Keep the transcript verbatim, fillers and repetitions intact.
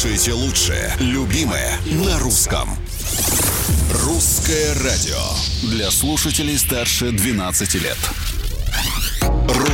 Слушайте лучшее, любимое на русском. Русское радио для слушателей старше двенадцати лет.